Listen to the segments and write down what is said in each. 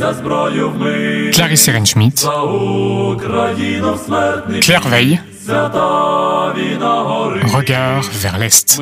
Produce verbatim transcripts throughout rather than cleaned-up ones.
Clarisse Ehrenschmidt, Claire Veille, Regard vers l'Est.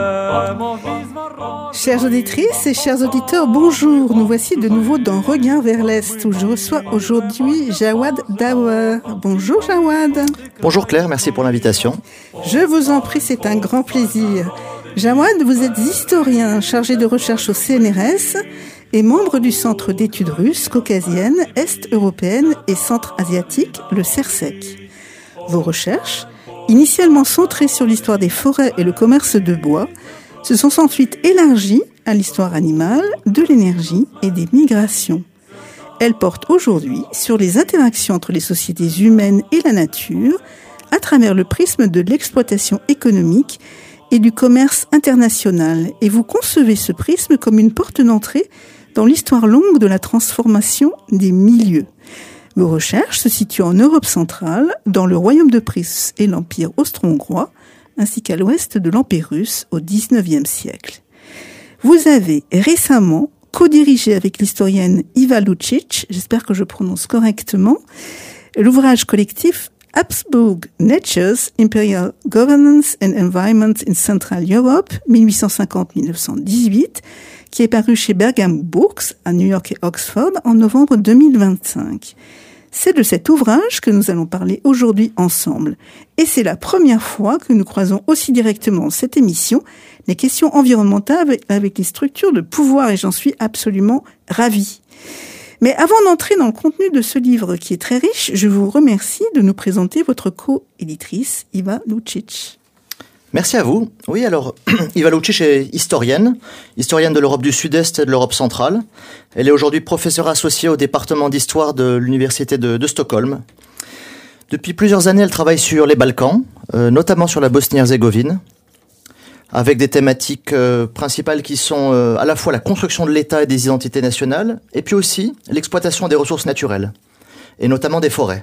Chères auditrices et chers auditeurs, bonjour. Nous voici de nouveau dans Regard vers l'Est où je reçois aujourd'hui Jawad Dawer. Bonjour Jawad. Bonjour Claire, merci pour l'invitation. Je vous en prie, c'est un grand plaisir. Jawad, vous êtes historien chargé de recherche au C N R S et membre du Centre d'études russes, caucasiennes, est-européennes et centre-asiatiques, le CERSEC. Vos recherches, initialement centrées sur l'histoire des forêts et le commerce de bois, se sont ensuite élargies à l'histoire animale, de l'énergie et des migrations. Elles portent aujourd'hui sur les interactions entre les sociétés humaines et la nature à travers le prisme de l'exploitation économique et du commerce international. Et vous concevez ce prisme comme une porte d'entrée dans l'histoire longue de la transformation des milieux. Vos recherches se situent en Europe centrale, dans le royaume de Prusse et l'Empire austro-hongrois, ainsi qu'à l'ouest de l'Empire russe au dix-neuvième siècle. Vous avez récemment co-dirigé avec l'historienne Iva Lucic, j'espère que je prononce correctement, l'ouvrage collectif Habsburg Natures, Imperial Governance and Environment in Central Europe, dix-huit cent cinquante à dix-neuf cent dix-huit, qui est paru chez Bergham Books à New York et Oxford en novembre deux mille vingt-cinq. C'est de cet ouvrage que nous allons parler aujourd'hui ensemble. Et c'est la première fois que nous croisons aussi directement dans cette émission les questions environnementales avec les structures de pouvoir, et j'en suis absolument ravie. Mais avant d'entrer dans le contenu de ce livre qui est très riche, je vous remercie de nous présenter votre co-éditrice, Iva Lucic. Merci à vous. Oui, alors, Iva Lucic est historienne, historienne de l'Europe du Sud-Est et de l'Europe centrale. Elle est aujourd'hui professeure associée au département d'histoire de l'Université de, de Stockholm. Depuis plusieurs années, elle travaille sur les Balkans, euh, notamment sur la Bosnie-Herzégovine, avec des thématiques euh, principales qui sont euh, à la fois la construction de l'État et des identités nationales, et puis aussi l'exploitation des ressources naturelles, et notamment des forêts.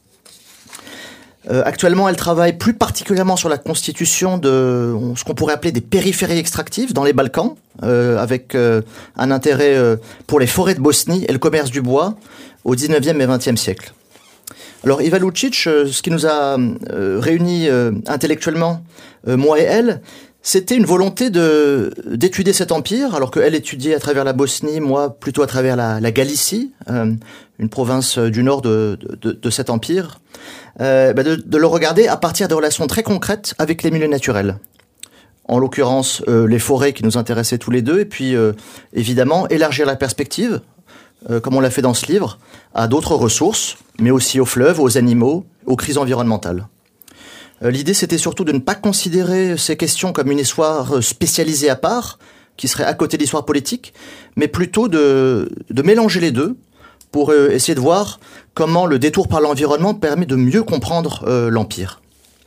Euh, actuellement, elle travaille plus particulièrement sur la constitution de ce qu'on pourrait appeler des périphéries extractives dans les Balkans, euh, avec euh, un intérêt euh, pour les forêts de Bosnie et le commerce du bois au dix-neuvième et vingtième siècle. Alors, Iva Lucic, euh, ce qui nous a euh, réunis euh, intellectuellement, euh, moi et elle, c'était une volonté de d'étudier cet empire, alors qu'elle étudiait à travers la Bosnie, moi plutôt à travers la, la Galicie, euh, une province du nord de, de, de cet empire, euh, bah de, de le regarder à partir de relations très concrètes avec les milieux naturels. En l'occurrence, euh, les forêts qui nous intéressaient tous les deux, et puis euh, évidemment élargir la perspective, euh, comme on l'a fait dans ce livre, à d'autres ressources, mais aussi aux fleuves, aux animaux, aux crises environnementales. L'idée, c'était surtout de ne pas considérer ces questions comme une histoire spécialisée à part, qui serait à côté de l'histoire politique, mais plutôt de, de mélanger les deux pour essayer de voir comment le détour par l'environnement permet de mieux comprendre euh, l'Empire.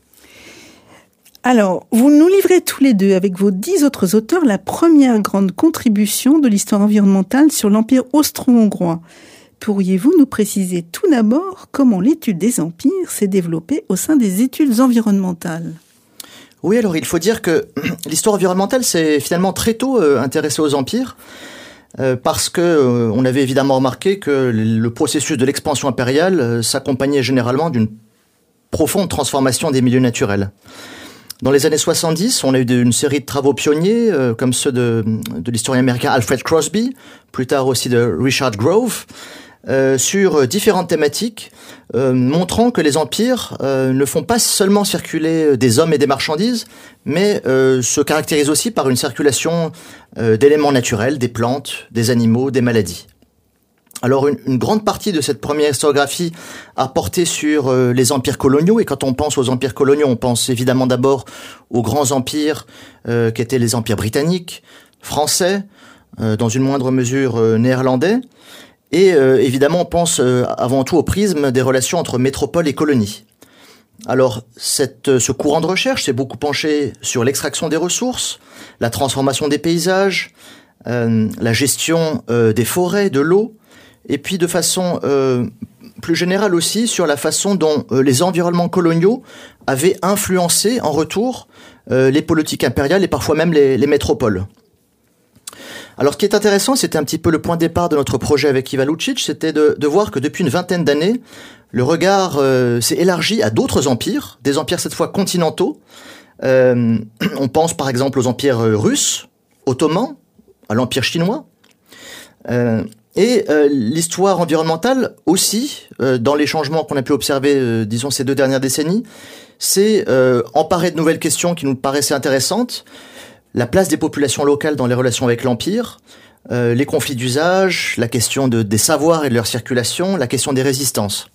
Alors, vous nous livrez tous les deux, avec vos dix autres auteurs, la première grande contribution de l'histoire environnementale sur l'Empire austro-hongrois. Pourriez-vous nous préciser tout d'abord comment l'étude des empires s'est développée au sein des études environnementales ? Oui, alors il faut dire que l'histoire environnementale s'est finalement très tôt euh, intéressée aux empires, euh, parce que euh, on avait évidemment remarqué que le processus de l'expansion impériale euh, s'accompagnait généralement d'une profonde transformation des milieux naturels. Dans les années soixante-dix, on a eu une série de travaux pionniers, euh, comme ceux de, de l'historien américain Alfred Crosby, plus tard aussi de Richard Grove, Euh, sur différentes thématiques, euh, montrant que les empires euh, ne font pas seulement circuler des hommes et des marchandises, mais euh, se caractérisent aussi par une circulation euh, d'éléments naturels, des plantes, des animaux, des maladies. Alors une, une grande partie de cette première historiographie a porté sur euh, les empires coloniaux, et quand on pense aux empires coloniaux, on pense évidemment d'abord aux grands empires euh, qui étaient les empires britanniques, français, euh, dans une moindre mesure euh, néerlandais. Et euh, évidemment, on pense euh, avant tout au prisme des relations entre métropole et colonie. Alors, cette, ce courant de recherche s'est beaucoup penché sur l'extraction des ressources, la transformation des paysages, euh, la gestion euh, des forêts, de l'eau, et puis de façon euh, plus générale aussi sur la façon dont euh, les environnements coloniaux avaient influencé en retour euh, les politiques impériales et parfois même les, les métropoles. Alors, ce qui est intéressant, c'était un petit peu le point de départ de notre projet avec Ivan Lučić, c'était de, de voir que depuis une vingtaine d'années, le regard euh, s'est élargi à d'autres empires, des empires cette fois continentaux. Euh, on pense par exemple aux empires russes, ottomans, à l'empire chinois. Euh, et euh, l'histoire environnementale aussi, euh, dans les changements qu'on a pu observer, euh, disons, ces deux dernières décennies, c'est euh, emparer de nouvelles questions qui nous paraissaient intéressantes. La place des populations locales dans les relations avec l'Empire, euh, les conflits d'usage, la question de, des savoirs et de leur circulation, la question des résistances.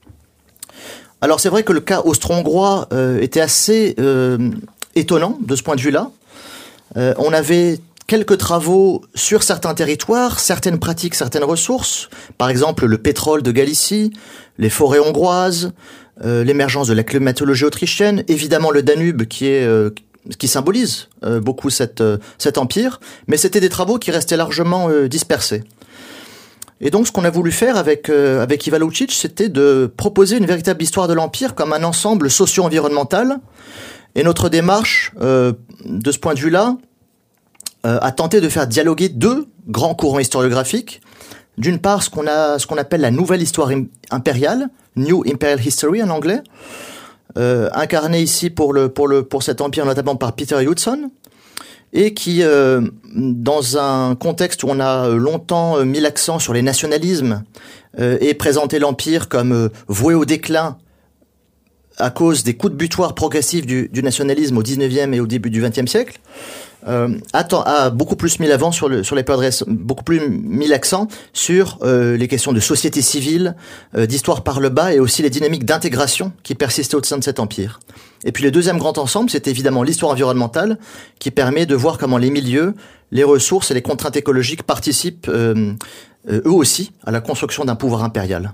Alors c'est vrai que le cas austro-hongrois euh, était assez euh, étonnant de ce point de vue-là. Euh, on avait quelques travaux sur certains territoires, certaines pratiques, certaines ressources, par exemple le pétrole de Galicie, les forêts hongroises, euh, l'émergence de la climatologie autrichienne, évidemment le Danube qui est... Euh, qui symbolise euh, beaucoup cette, euh, cet empire, mais c'était des travaux qui restaient largement euh, dispersés. Et donc ce qu'on a voulu faire avec, euh, avec Ivan Lučić, c'était de proposer une véritable histoire de l'empire comme un ensemble socio-environnemental, et notre démarche, euh, de ce point de vue-là, euh, a tenté de faire dialoguer deux grands courants historiographiques. D'une part, ce qu'on a, ce qu'on appelle la nouvelle histoire impériale, New Imperial History en anglais, Euh, incarné ici pour, le, pour, le, pour cet empire notamment par Peter Hudson, et qui, euh, dans un contexte où on a longtemps mis l'accent sur les nationalismes euh, et présenté l'empire comme euh, voué au déclin à cause des coups de butoir progressifs du, du nationalisme au dix-neuvième et au début du vingtième siècle, euh, a, a beaucoup plus mis l'avant sur, le, sur les périodes, beaucoup plus mis l'accent sur euh, les questions de société civile, euh, d'histoire par le bas et aussi les dynamiques d'intégration qui persistaient au sein de cet empire. Et puis le deuxième grand ensemble, c'est évidemment l'histoire environnementale qui permet de voir comment les milieux, les ressources et les contraintes écologiques participent euh, euh, eux aussi à la construction d'un pouvoir impérial.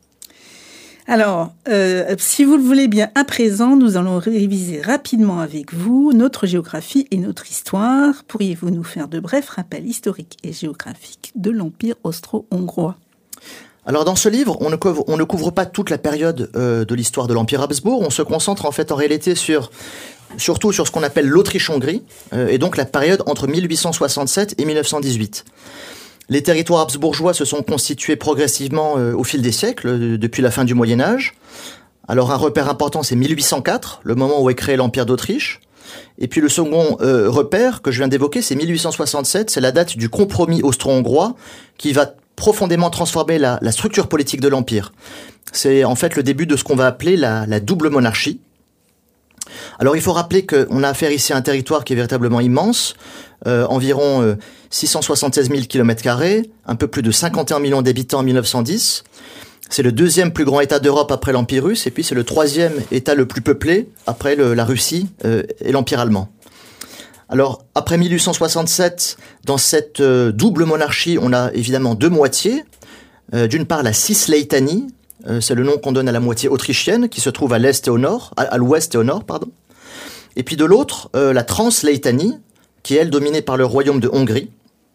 Alors, euh, si vous le voulez bien, à présent, nous allons réviser rapidement avec vous notre géographie et notre histoire. Pourriez-vous nous faire de brefs rappels historiques et géographiques de l'Empire austro-hongrois ? Alors dans ce livre, on ne couvre, on ne couvre pas toute la période euh, de l'histoire de l'Empire Habsbourg. On se concentre en fait en réalité sur, surtout sur ce qu'on appelle l'Autriche-Hongrie, euh, et donc la période entre mille huit cent soixante-sept et mille neuf cent dix-huit. Les territoires habsbourgeois se sont constitués progressivement euh, au fil des siècles, euh, depuis la fin du Moyen-Âge. Alors un repère important, c'est mille huit cent quatre, le moment où est créé l'Empire d'Autriche. Et puis le second euh, repère que je viens d'évoquer, c'est mille huit cent soixante-sept, c'est la date du compromis austro-hongrois qui va profondément transformer la, la structure politique de l'Empire. C'est en fait le début de ce qu'on va appeler la, la double monarchie. Alors il faut rappeler qu'on a affaire ici à un territoire qui est véritablement immense, euh, environ euh, six cent soixante-seize mille kilomètres carrés, un peu plus de cinquante et un millions d'habitants en mille neuf cent dix. C'est le deuxième plus grand État d'Europe après l'Empire russe, et puis c'est le troisième État le plus peuplé après le, la Russie euh, et l'Empire allemand. Alors, après mille huit cent soixante-sept, dans cette euh, double monarchie, on a évidemment deux moitiés. Euh, d'une part, la Cisleitanie, euh, c'est le nom qu'on donne à la moitié autrichienne, qui se trouve à l'est et au nord, à, à l'ouest et au nord, pardon. Et puis de l'autre, euh, la Transleitanie, qui est, elle, dominée par le royaume de Hongrie.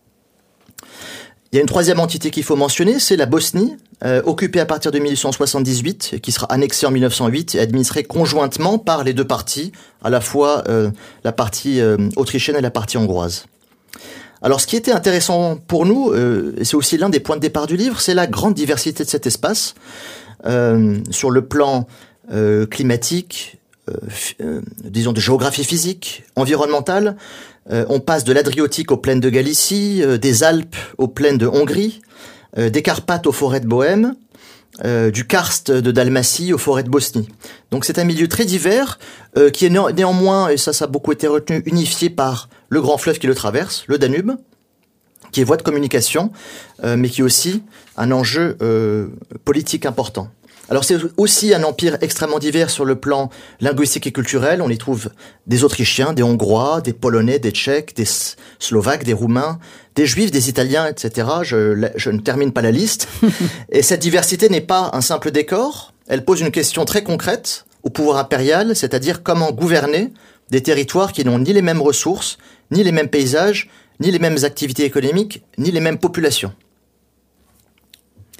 Il y a une troisième entité qu'il faut mentionner, c'est la Bosnie, euh, occupée à partir de mille huit cent soixante-dix-huit, qui sera annexée en mille neuf cent huit et administrée conjointement par les deux parties, à la fois euh, la partie euh, autrichienne et la partie hongroise. Alors ce qui était intéressant pour nous, euh, et c'est aussi l'un des points de départ du livre, c'est la grande diversité de cet espace, euh, sur le plan euh, climatique, euh, euh, disons de géographie physique, environnementale. Euh, on passe de l'Adriatique aux plaines de Galicie, euh, des Alpes aux plaines de Hongrie, euh, des Carpates aux forêts de Bohême, euh, du karst de Dalmatie aux forêts de Bosnie. Donc c'est un milieu très divers euh, qui est néan- néanmoins, et ça ça a beaucoup été retenu, unifié par le grand fleuve qui le traverse, le Danube, qui est voie de communication, euh, mais qui est aussi un enjeu euh, politique important. Alors c'est aussi un empire extrêmement divers sur le plan linguistique et culturel. On y trouve des Autrichiens, des Hongrois, des Polonais, des Tchèques, des Slovaques, des Roumains, des Juifs, des Italiens, et cetera. Je, je ne termine pas la liste. Et cette diversité n'est pas un simple décor. Elle pose une question très concrète au pouvoir impérial, c'est-à-dire comment gouverner des territoires qui n'ont ni les mêmes ressources, ni les mêmes paysages, ni les mêmes activités économiques, ni les mêmes populations.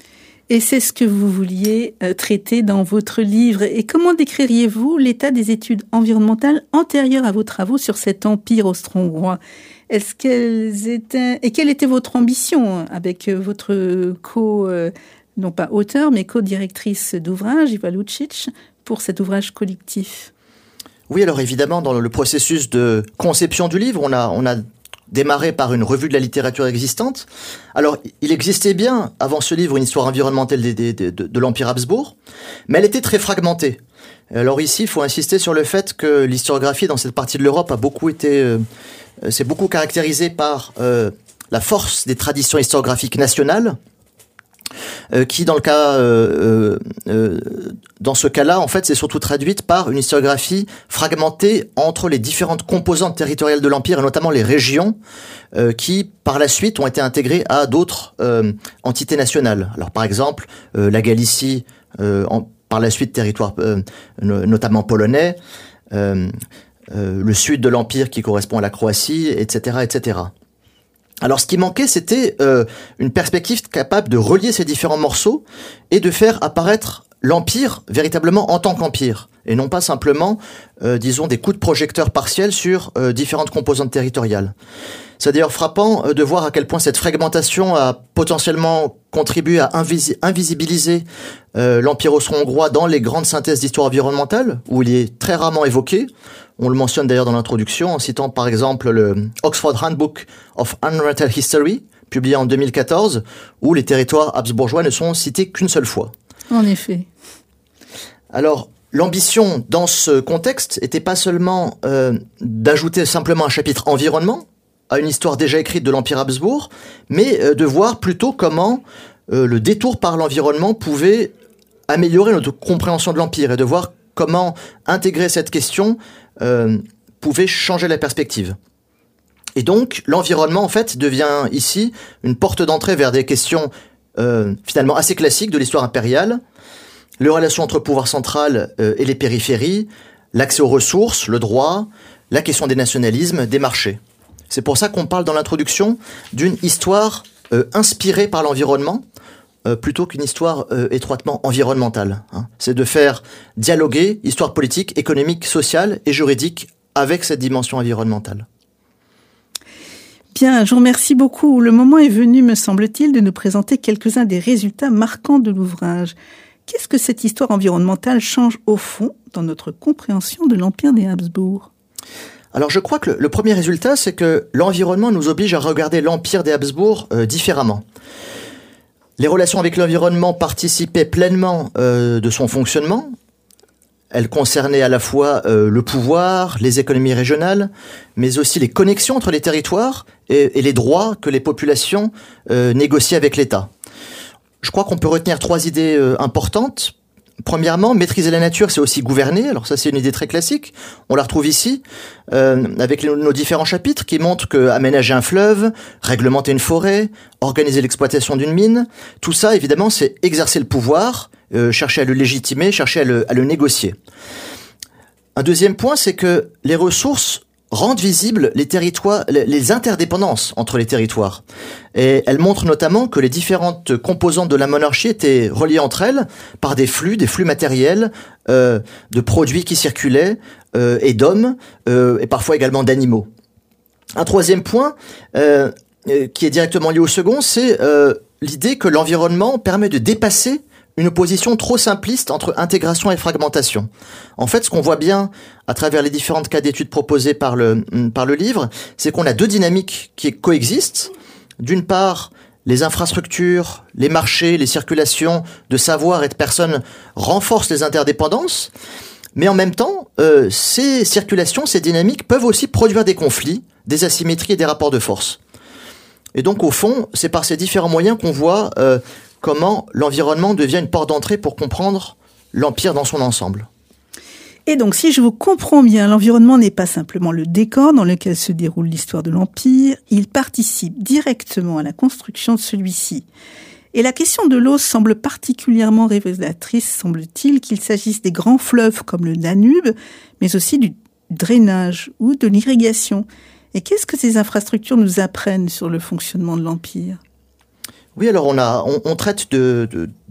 Et c'est ce que vous vouliez euh, traiter dans votre livre. Et comment décririez-vous l'état des études environnementales antérieures à vos travaux sur cet empire austro-hongrois ? Est-ce qu'elles étaient... Et quelle était votre ambition avec votre co... Euh, non pas auteur, mais co-directrice d'ouvrage, Iva Lucic, pour cet ouvrage collectif ? Oui, alors évidemment, dans le processus de conception du livre, on a... On a démarré par une revue de la littérature existante. Alors, il existait bien, avant ce livre, une histoire environnementale de, de, de, de l'Empire Habsbourg, mais elle était très fragmentée. Alors ici, il faut insister sur le fait que l'historiographie dans cette partie de l'Europe a beaucoup été, euh, s'est beaucoup caractérisée par euh, la force des traditions historiographiques nationales, Euh, qui dans le cas, euh, euh, dans ce cas-là, en fait, c'est surtout traduite par une historiographie fragmentée entre les différentes composantes territoriales de l'Empire, et notamment les régions, euh, qui, par la suite, ont été intégrées à d'autres euh, entités nationales. Alors, par exemple, euh, la Galicie, euh, en, par la suite, territoire euh, notamment polonais, euh, euh, le sud de l'Empire qui correspond à la Croatie, et cetera, et cetera. Alors, ce qui manquait, c'était euh, une perspective capable de relier ces différents morceaux et de faire apparaître l'Empire véritablement en tant qu'Empire, et non pas simplement, euh, disons, des coups de projecteur partiels sur euh, différentes composantes territoriales. C'est d'ailleurs frappant euh, de voir à quel point cette fragmentation a potentiellement contribué à invisi- invisibiliser euh, l'Empire austro-hongrois dans les grandes synthèses d'histoire environnementale, où il est très rarement évoqué. On le mentionne d'ailleurs dans l'introduction en citant par exemple le Oxford Handbook of Environmental History, publié en deux mille quatorze, où les territoires habsbourgeois ne sont cités qu'une seule fois. En effet. Alors, l'ambition dans ce contexte n'était pas seulement euh, d'ajouter simplement un chapitre environnement à une histoire déjà écrite de l'Empire Habsbourg, mais euh, de voir plutôt comment euh, le détour par l'environnement pouvait améliorer notre compréhension de l'Empire, et de voir comment intégrer cette question euh, pouvait changer la perspective. Et donc, l'environnement, en fait, devient ici une porte d'entrée vers des questions euh, finalement assez classiques de l'histoire impériale, les relations entre le pouvoir central euh, et les périphéries, l'accès aux ressources, le droit, la question des nationalismes, des marchés. C'est pour ça qu'on parle dans l'introduction d'une histoire euh, inspirée par l'environnement, Euh, plutôt qu'une histoire euh, étroitement environnementale. Hein. C'est de faire dialoguer histoire politique, économique, sociale et juridique avec cette dimension environnementale. Bien, je vous remercie beaucoup. Le moment est venu, me semble-t-il, de nous présenter quelques-uns des résultats marquants de l'ouvrage. Qu'est-ce que cette histoire environnementale change au fond dans notre compréhension de l'Empire des Habsbourg ? Alors je crois que le, le premier résultat, c'est que l'environnement nous oblige à regarder l'Empire des Habsbourg euh, différemment. Les relations avec l'environnement participaient pleinement euh, de son fonctionnement. Elles concernaient à la fois euh, le pouvoir, les économies régionales, mais aussi les connexions entre les territoires et, et les droits que les populations euh, négociaient avec l'État. Je crois qu'on peut retenir trois idées euh, importantes. Premièrement, maîtriser la nature, c'est aussi gouverner. Alors ça, c'est une idée très classique. On la retrouve ici, euh, avec les, nos différents chapitres qui montrent que aménager un fleuve, réglementer une forêt, organiser l'exploitation d'une mine, tout ça, évidemment, c'est exercer le pouvoir, euh, chercher à le légitimer, chercher à le, à le négocier. Un deuxième point, c'est que les ressources rendent visibles les territoires, les interdépendances entre les territoires. Et elle montre notamment que les différentes composantes de la monarchie étaient reliées entre elles par des flux, des flux matériels, euh, de produits qui circulaient, euh, et d'hommes, euh, et parfois également d'animaux. Un troisième point, euh, qui est directement lié au second, c'est euh, l'idée que l'environnement permet de dépasser une opposition trop simpliste entre intégration et fragmentation. En fait, ce qu'on voit bien à travers les différentes cas d'études proposées par le, par le livre, c'est qu'on a deux dynamiques qui coexistent. D'une part, les infrastructures, les marchés, les circulations de savoir et de personnes renforcent les interdépendances, mais en même temps, euh, ces circulations, ces dynamiques peuvent aussi produire des conflits, des asymétries et des rapports de force. Et donc, au fond, c'est par ces différents moyens qu'on voit euh, comment l'environnement devient une porte d'entrée pour comprendre l'Empire dans son ensemble. Et donc, si je vous comprends bien, l'environnement n'est pas simplement le décor dans lequel se déroule l'histoire de l'Empire, il participe directement à la construction de celui-ci. Et la question de l'eau semble particulièrement révélatrice, semble-t-il, qu'il s'agisse des grands fleuves comme le Danube, mais aussi du drainage ou de l'irrigation. Et qu'est-ce que ces infrastructures nous apprennent sur le fonctionnement de l'Empire ? Oui, alors on, a, on, on traite de, de,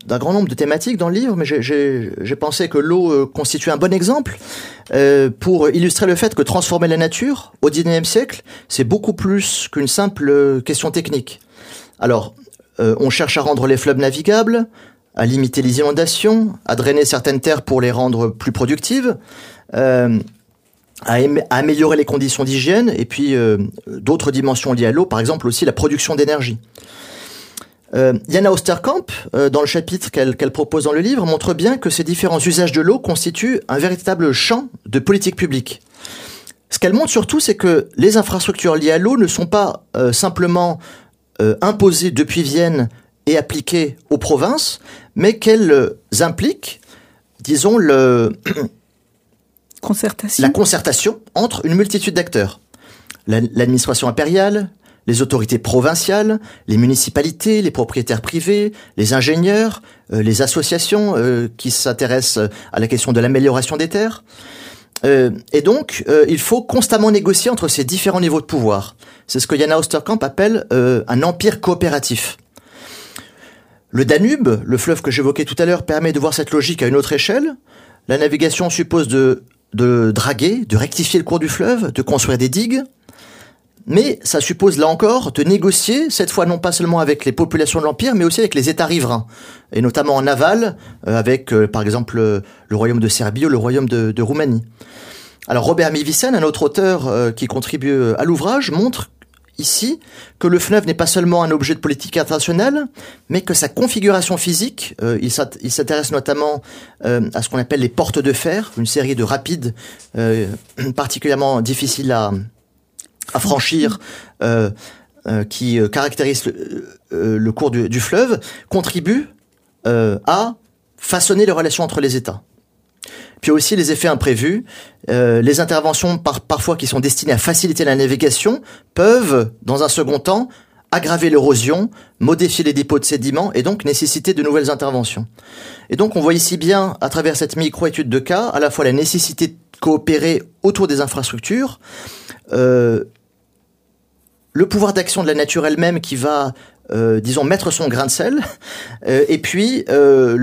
d'un grand nombre de thématiques dans le livre, mais j'ai, j'ai, j'ai pensé que l'eau euh, constitue un bon exemple euh, pour illustrer le fait que transformer la nature au dix-neuvième siècle, c'est beaucoup plus qu'une simple euh, question technique. Alors, euh, on cherche à rendre les fleuves navigables, à limiter les inondations, à drainer certaines terres pour les rendre plus productives, euh, à, am- à améliorer les conditions d'hygiène, et puis euh, d'autres dimensions liées à l'eau, par exemple aussi la production d'énergie. Euh, Jana Osterkamp, euh, dans le chapitre qu'elle, qu'elle propose dans le livre, montre bien que ces différents usages de l'eau constituent un véritable champ de politique publique. Ce qu'elle montre surtout, c'est que les infrastructures liées à l'eau ne sont pas euh, simplement euh, imposées depuis Vienne et appliquées aux provinces, mais qu'elles euh, impliquent, disons, le, Concertation. la concertation entre une multitude d'acteurs. La, l'administration impériale, les autorités provinciales, les municipalités, les propriétaires privés, les ingénieurs, euh, les associations euh, qui s'intéressent à la question de l'amélioration des terres. Euh, et donc, euh, il faut constamment négocier entre ces différents niveaux de pouvoir. C'est ce que Jana Osterkamp appelle euh, un empire coopératif. Le Danube, le fleuve que j'évoquais tout à l'heure, permet de voir cette logique à une autre échelle. La navigation suppose de, de draguer, de rectifier le cours du fleuve, de construire des digues. Mais ça suppose, là encore, de négocier, cette fois non pas seulement avec les populations de l'Empire, mais aussi avec les États riverains, et notamment en aval, euh, avec, euh, par exemple, euh, le royaume de Serbie ou le royaume de, de Roumanie. Alors Robert Mivisen, un autre auteur euh, qui contribue à l'ouvrage, montre ici que le fleuve n'est pas seulement un objet de politique internationale, mais que sa configuration physique, euh, il, s'int- il s'intéresse notamment euh, à ce qu'on appelle les portes de fer, une série de rapides euh, particulièrement difficiles à... à franchir, euh, euh, qui euh, caractérise le, euh, le cours du, du fleuve, contribue euh, à façonner les relations entre les États. Puis aussi les effets imprévus, euh, les interventions par, parfois qui sont destinées à faciliter la navigation peuvent, dans un second temps, aggraver l'érosion, modifier les dépôts de sédiments et donc nécessiter de nouvelles interventions. Et donc on voit ici bien, à travers cette micro-étude de cas, à la fois la nécessité de coopérer autour des infrastructures, euh, le pouvoir d'action de la nature elle-même qui va, euh, disons, mettre son grain de sel, euh, et puis euh,